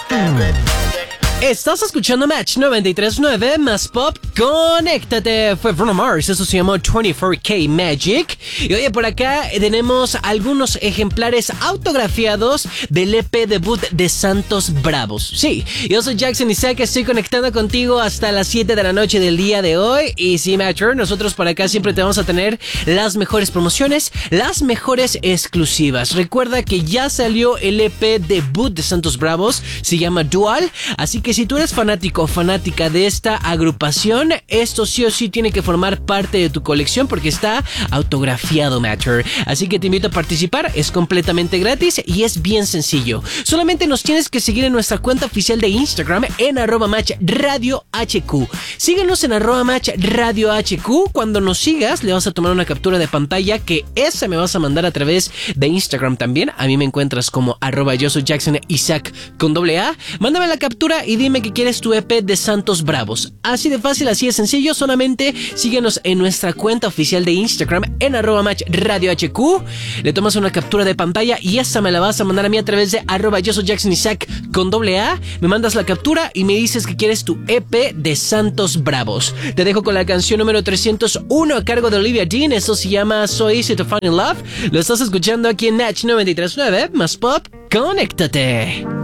Estás escuchando Match 93.9 más Pop. Conéctate. Fue Bruno Mars, eso se llamó 24K Magic. Y oye, por acá tenemos algunos ejemplares autografiados del EP debut de Santos Bravos. Sí, yo soy Jackson Isaac, estoy conectando contigo hasta las 7 de la noche del día de hoy. Y sí, Matcher, nosotros por acá siempre te vamos a tener las mejores promociones, las mejores exclusivas. Recuerda que ya salió el EP debut de Santos Bravos, se llama Dual, así que si tú eres fanático o fanática de esta agrupación, esto sí o sí tiene que formar parte de tu colección porque está autografiado, Matcher. Así que te invito a participar, es completamente gratis y es bien sencillo. Solamente nos tienes que seguir en nuestra cuenta oficial de Instagram en @matchradiohq. Síguenos en @matchradiohq. Cuando nos sigas, le vas a tomar una captura de pantalla que esa me vas a mandar a través de Instagram también. A mí me encuentras como @yo soy Jackson Isaac con @A. Mándame la captura y dime que quieres tu EP de Santos Bravos. Así de fácil, así de sencillo. Solamente síguenos en nuestra cuenta oficial de Instagram en @matchradiohq. Le tomas una captura de pantalla y esa me la vas a mandar a mí a través de yo soy Jackson Isaac con @A. Me mandas la captura y me dices que quieres tu EP de Santos Bravos. Te dejo con la canción número 301 a cargo de Olivia Dean. Eso se llama So Easy to Fall in Love. Lo estás escuchando aquí en Match 93.9 más Pop. Conéctate.